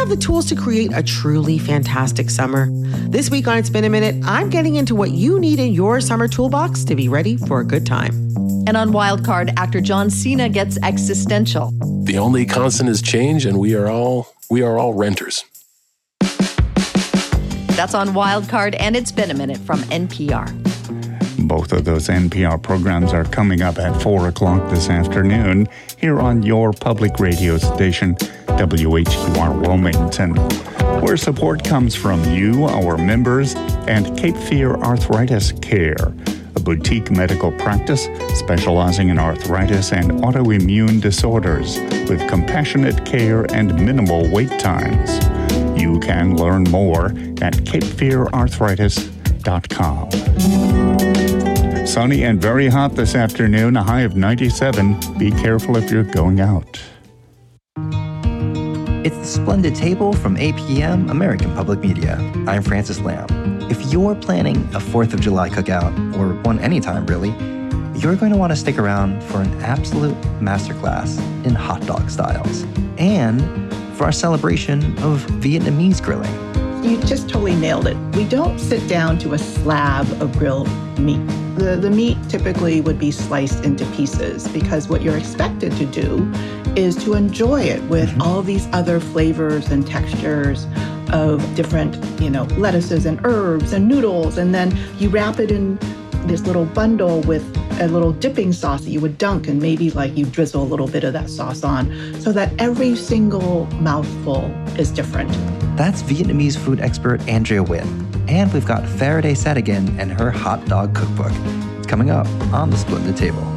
have the tools to create a truly fantastic summer. This week on It's Been a Minute, I'm getting into what you need in your summer toolbox to be ready for a good time. And on Wildcard, actor John Cena gets existential. The only constant is change, and we are all renters. That's on Wildcard, and It's Been a Minute from NPR. Both of those NPR programs are coming up at 4 o'clock this afternoon here on your public radio station, WHQR Wilmington, where support comes from you, our members, and Cape Fear Arthritis Care, a boutique medical practice specializing in arthritis and autoimmune disorders with compassionate care and minimal wait times. You can learn more at capefeararthritis.com. Sunny and very hot this afternoon, a high of 97. Be careful if you're going out. It's the Splendid Table from APM, American Public Media. I'm Francis Lamb. If you're planning a 4th of July cookout, or one anytime really, you're going to want to stick around for an absolute masterclass in hot dog styles and for our celebration of Vietnamese grilling. You just totally nailed it. We don't sit down to a slab of grilled meat. The meat typically would be sliced into pieces because what you're expected to do is to enjoy it with all these other flavors and textures of different, lettuces and herbs and noodles. And then you wrap it in this little bundle with a little dipping sauce that you would dunk, and maybe you drizzle a little bit of that sauce on so that every single mouthful is different. That's Vietnamese food expert Andrea Nguyen. And we've got Faraday Sadigan and her hot dog cookbook. It's coming up on the Splendid Table.